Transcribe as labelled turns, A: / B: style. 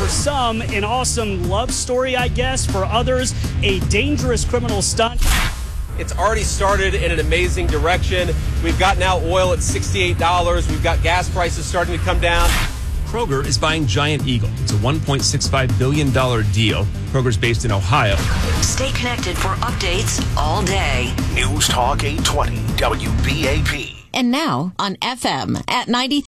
A: some, an awesome love story, I guess. For others, a dangerous criminal stunt.
B: It's already started in an amazing direction. We've got now oil at $68. We've got gas prices starting to come down.
C: Kroger is buying Giant Eagle. It's a $1.65 billion deal. Kroger's based in Ohio.
D: Stay connected for updates all day.
E: News Talk 820 WBAP.
F: And now on FM at 93.